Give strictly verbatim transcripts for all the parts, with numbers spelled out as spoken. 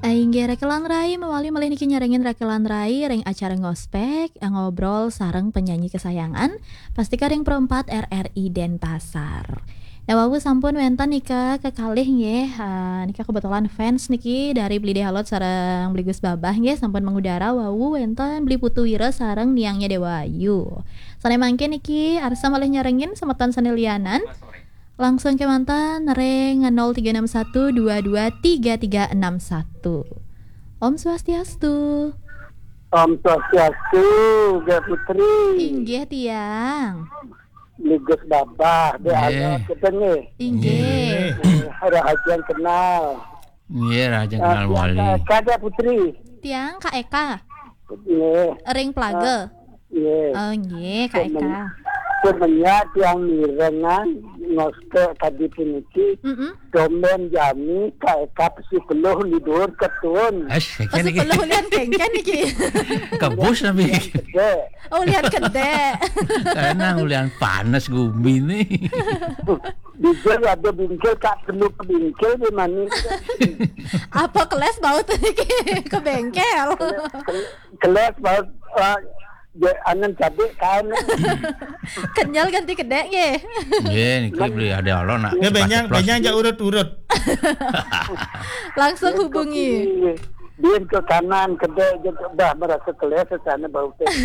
Aing ge rekelan rai mewali malih niki nyarengin rekelan rai reng acara ngospek ngobrol sareng penyanyi kesayangan pasti kareng perempat R R I Denpasar. Nah wawu sampun wenten nika kekalih nggih uh, nika kebetulan fans niki dari Beli Dehalot sareng Beli Gus Babah nggih sampun mengudara wawu wenten Beli Putu Wira sareng Niangnya Dewa Ayu. Sane mangke niki arsa malih nyarengin semeton sanelianan. Langsung ke mantan reng nol tiga enam satu dua dua tiga tiga enam satu. Om Swastiastu. Om Swastiastu, Gak Putri. Inggih tiang. Ligus Babah, dia ada ketemu. Inggih. Ada ajian kenal. Iya, ajian kenal wali. Kada Putri. Tiang Kak Eka. Iya. Ring Plage. Iya. Oh nggih Kak Eka. Sebenarnya tiang mirengan ngoske tadi puniki domen jami kaeka psikolos lidur ketun. Asyik kan iki. Psikolos lian kengken iki. Kebus tapi. Oh lian gede. Karena lian panas gumi nih. Bijel ada bingkil kak perlu ke bingkil di mana? Apa keles baut iki ke bengkel? Keles baut ya anan cabe kan. Kenyal ganti gede nggih. Nggih niki beli ada Allah nak. Ya benyang benyang ja urut-urut. Langsung hubungi. Dia ke kanan gede udah merasa keles sana bau teh.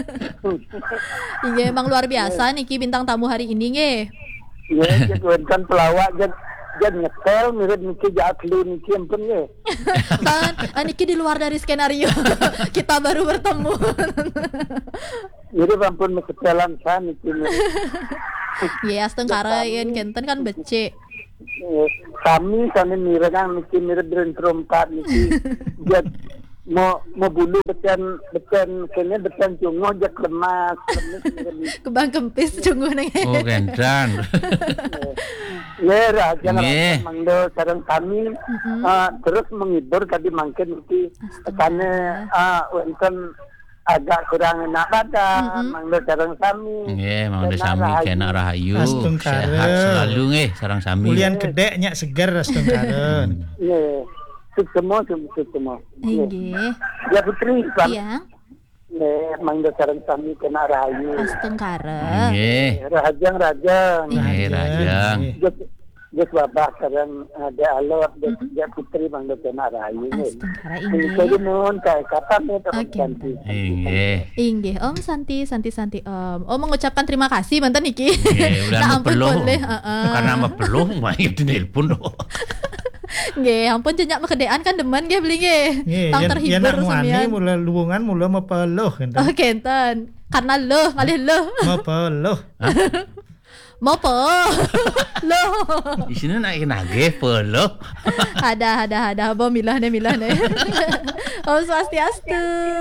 Iya emang luar biasa niki bintang tamu hari ini nggih. Ya jadi kan pelawak jadi Jangan nyetel mirip niki asli niki ampun ya. Kan niki di luar dari skenario. Kita baru bertemu. Mirip ampun mesetelan san niki. Ya asteng karain kenten kan becek. Kami sana mirip kan niki mirip dengan terompat niki. Jadi mau mau bulu beten beten kayaknya beten cungo jak lemas kebang kempis cungo neng. Oh kendan. Ya raja mangdo sareng kami mm-hmm. uh, terus menghibur tadi mungkin itu karena uh, wonten agak kurang enak badan mm-hmm. mangdo sareng kami. Nggih, mangdo sami kena rahayu. Sehat selalu nggih sareng sami. Ulian gede nya seger astungkaren. Nggih. Suk semua suk semua. Nggih. Ya Putri, iya. Nggih, mangdo sareng sami kena rahayu. Astungkaren. Nggih. Rajang rajang. Nggih, rajang. Gus Babah sareng ada alot dia Putri mangdo kena rahayu. Astungkaren inggih. Jadi nuhun kae kapan ya Om Santi. Inggih. Inggih, Om Santi, Santi Santi Om. Om mengucapkan terima kasih mantan niki. Nggih, udah perlu. Uh-uh. Karena mah perlu mah itu nelpon. Nggih, ampun jenyak mekedean kan demen nggih beli nggih. Tang terhibur semian. Mula luwungan mula mepeluh kenten. Oh, kenten. Karena leuh, malih leuh. Mepeluh. Mopo. Loh. Di sini naik nage peluh. Ada ada ada bo milah ne milah ne. Om Swastiastu.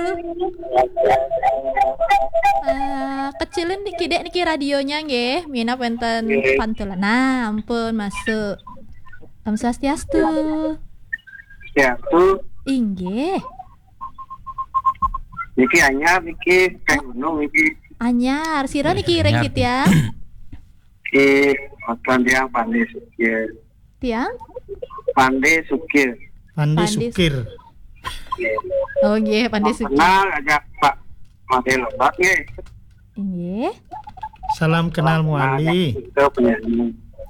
Uh, kecilin niki dek niki radionya nggih. Mina wonten pantulan. Nah, ampun masuk. Om Swastiastu. Ya, tu. Inggih. Niki anyar niki teh gunung niki. Anyar, sira niki rengkit ya. Ki Osman Tiang Pandai Sukir. Tiang? Pandai Sukir. Pandai Sukir. Oh nggih, Pandai Sukir. Kenal ajak Pak Mate Lobak nggih. Nggih. Salam kenal muali. Itu penyanyi.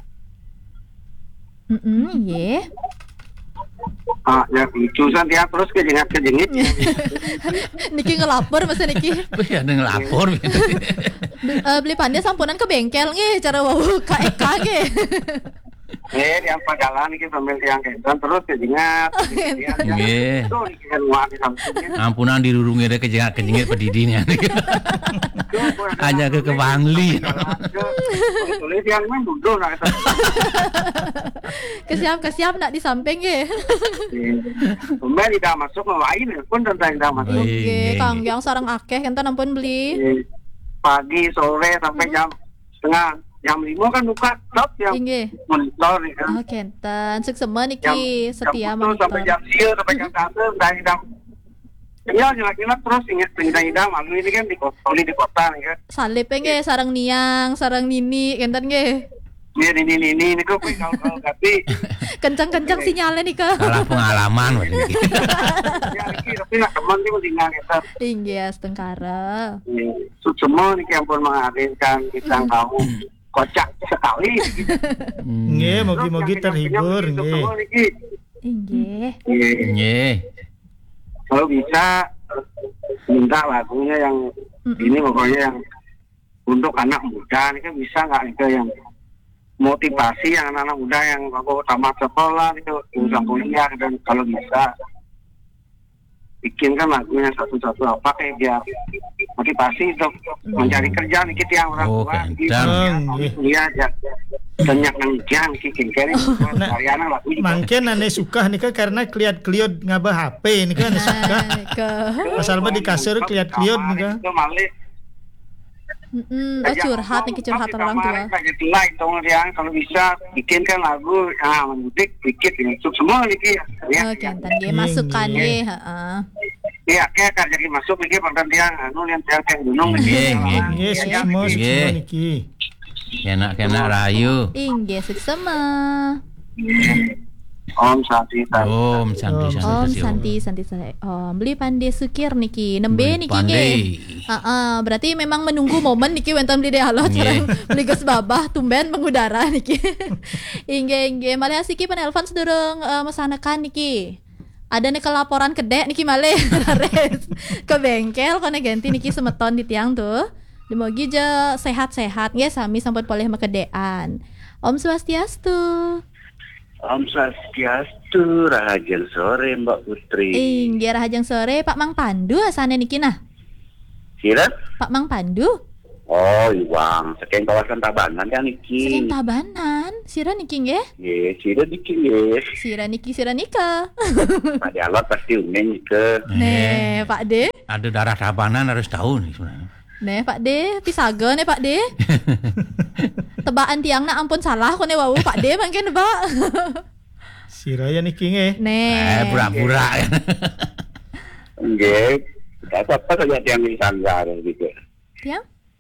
Heeh, nggih. Ah, ya jurusan dia terus ke jengit-jengit. Niki ngelapor masa niki. Ya ngelapor. Uh, beli pandai sampunan ke bengkel nggih cara wawu Kak Eka nggih. Eh, yang pagalan iki sambil tiang kenton terus ke jengat. Nggih. Ampunan dirurungi deh ke jengat-jengat pedidinya. Hanya ke kebangli. Tulis yang main duduk nak. Kesiap-kesiap nak di samping nggih. Pemain tidak masuk lain pun tentang tidak masuk. Nggih, Kang yang sareng akeh enten ampun beli. Pagi sore sampai jam setengah jam lima kan buka stop yang monitor ya. Oh kenten suksema niki setia monitor sampai jam sieu sampai jam satu dan jam ya nyelak-nyelak terus ingat indah-indah malu ini kan di kota di kota nih kan. Salib nggih sareng Niang sareng Nini kenten nggih. Ini ini ini ini kok kalau tapi kencang-kencang sinyalnya nih ke. Salah pengalaman berarti. Ya iki tapi nak teman iki tinggal kita. Inggih Tengkara. Semua nih yang pun menghadirkan kita tahu kocak sekali. Nggih, mugi-mugi terhibur nggih. Inggih. Nggih. Kalau bisa minta lagunya yang mm-hmm. ini pokoknya yang untuk anak muda ini kan bisa nggak itu yang motivasi yang anak-anak muda yang kalau tamat sekolah itu usaha kuliah dan kalau bisa bikinkan lagunya satu-satu apa kayak biar motivasi untuk mm. mencari kerja nih kita yang orang tua gitu ya ya banyak yang jang kikin kene Ariana lagu mungkin ane suka nih kan karena kliat-kliat ngabah H P nih kan suka asal mah di kasur kliat-kliat nih kan Mm, oh curhat nih curhatan orang tua. Like yang kalau bisa bikinkan lagu ah mudik dikit ini semua nih ya. Oke, entar dia masukkan ye, heeh. Iya, kayak kan jadi masuk iki pergantian anu yang yang gunung iki. Nggih, semua semua niki. Enak-enak rahayu. Inggih suksema. Om Santi Santi. Om Santi Santi. Om Santi Santi Santi. Om beli pandai sukir niki. Nembe niki nggih. Heeh, berarti memang menunggu momen niki wenten beli dialog sareng beli geus babah tumben mengudara niki. Inggih inggih malih asiki penelpon sedurung uh, mesanekan niki. Ada nih kelaporan kedek niki malih ke bengkel kono ganti niki semeton di tiang tuh. Demogi je sehat-sehat nggih sami sampun poleh makedean. Om Swastiastu. Om Swastiastu, rahajeng sore Mbak Putri. Inggih rahajeng sore Pak Mang Pandu asane niki nah. Sira? Pak Mang Pandu. Oh, iwang, saking kawasan Tabanan kan niki. Saking Tabanan, sira niki nggih? Nggih, sira niki nggih. Sira niki sira nika. Pak De Alot pasti umeng ke. Nih, Pak De. Ada darah Tabanan harus tahu nih sebenarnya. Nih, Pak De, pisaga nih Pak De. Tebaan tiangna ampun salah kone wau Pak De mangke nebak. Sira ya niki nggih. Nih. Eh, pura-pura. Nggih. Apa saja yang disanggar gitu. Tiang?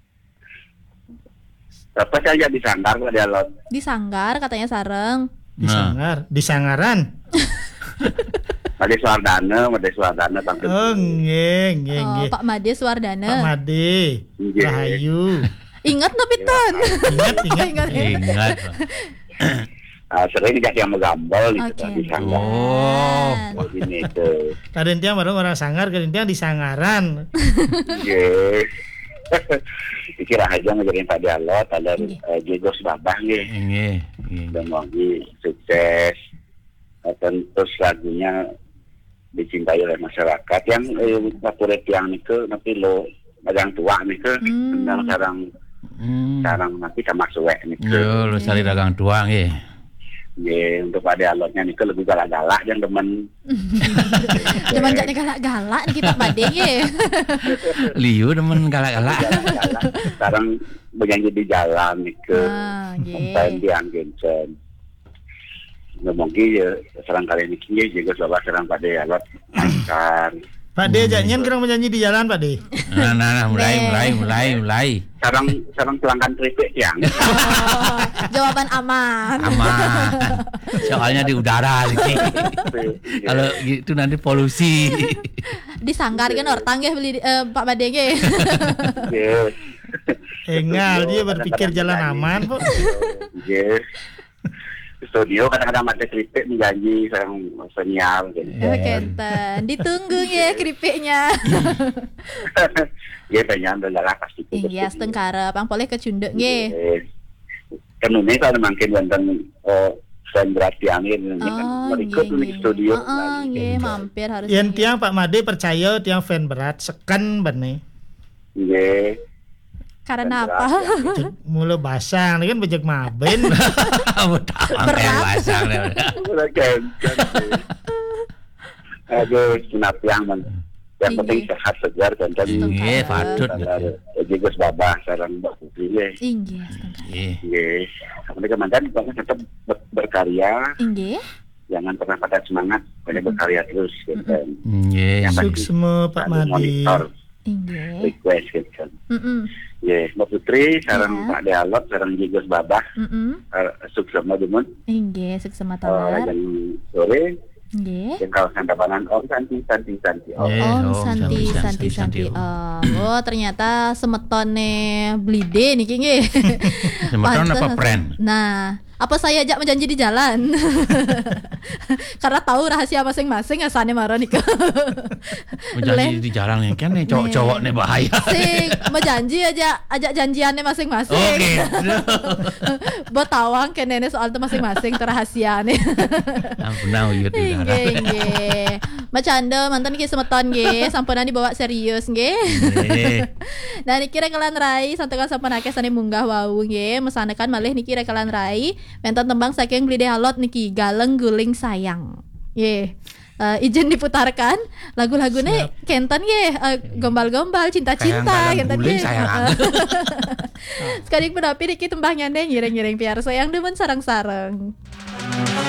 Apa saja disanggar Pak De Alot? Disanggar katanya sareng. Disanggar, disangaran. Made Suardana, Made Suardana Bang. Oh, nggih, nggih, nggih. Oh, Pak Made Suardana. Pak Made. Rahayu. Ingat no Piton. Ingat, ingat. ingat. Ingat. Ah, sering dikasih yang menggambol gitu okay. disanggar. Oh, begini tuh. Kadang tiang baru orang sanggar, kadang tiang disangaran. Nggih. Dikira aja ngajarin Pak De Alot ada Jegos Babah nggih. Nggih, nggih. Dan mogi sukses. Tentu lagunya dicintai oleh masyarakat yang eh, favorit yang itu nanti lo yang tua nih ke tentang hmm. sarang hmm. sarang nanti sama suwek nih ke yo lo cari dagang tua nggih ya untuk Pak De Alotnya nih ke lebih galak-galak yang temen temen jadi galak-galak nih kita Pak De nggih liu temen galak-galak sekarang bernyanyi di jalan nih ke sampai diang gencen mungkin ya serang kali ini kini juga coba serang Pak De Alot angkar Pak De jangan kira menyanyi di jalan Pak De. Nah, nah, nah mulai, mulai, mulai, mulai. Serang, serang pelanggan keripik yang. Oh, jawaban aman. Aman. Soalnya di udara gitu. Kalau gitu nanti polusi. Disanggar kan ortang ya beli uh, Pak Made ge. Engal dia berpikir jalan aman kok. Yes. Studio kadang-kadang ada keripik menjanji sarang senyal gitu. Oke, enten. Ditunggu ya keripiknya. Ya penyan adalah pasti. Iya, setengkara pang boleh kecunduk nggih. Kenune kalau mungkin wonten oh sendrat tiang ini merikut di studio. Heeh, nggih, mampir harus. Yen tiang Pak Made percaya tiang fan berat sekan bene. Nggih. Karena apa? Mula basang kan bejek maben. Berat basang. Mula kencang. Aduh, sunat yang yang penting sehat segar dan nggih patut. Jegos babah sareng Mbak Putri nggih. Inggih. Nggih. Mereka mantan tetap berkarya. Inggih. Jangan pernah patah semangat, banyak berkarya terus gitu. Nggih. Sukses Pak Made. Inggih. Request gitu kan. Heeh. Ya, Mbak Putri, sarang Ya. Pak Dealot, sarang Jigos Babah, Mm-mm. uh, suksema dumun, Inggih, suksema uh, talar. yang sore, Nggih. yang kawasan Tabanan Om Santi, Santi, Santi, Om. Eh, Om Om, Santi Santi, Santi Santi, Santi Om. Om. Oh, ternyata semetone Blide niki nggih. Semeton apa Pantes. pren? Nah, apa saya ajak menjanji di jalan? Karena tahu rahasia masing-masing asane maro nika. Menjanji di jalan nih kan nih cowok-cowok nih bahaya. Sing menjanji aja ajak janjiannya masing-masing. Oke. Buat tawang kenene soal itu masing-masing rahasia nih. Ampun nah uyut di Nggih, darat. nggih. Macanda mantan niki semeton nggih, sampeyan dibawa serius nggih. Nggih. Nah niki rekalan rai santekan sampun akeh sane munggah wau nggih, mesanekan malih niki rekalan rai wonten tembang saking Blide Alot niki Galeng Guling Sayang. Nggih. Uh, izin diputarkan lagu-lagune kenten nggih, uh, gombal-gombal cinta-cinta Sayang, kenten guling, nggih. sayang. Sekali penapi niki tembang nyande ngiring-ngiring piar sayang demen sareng-sareng.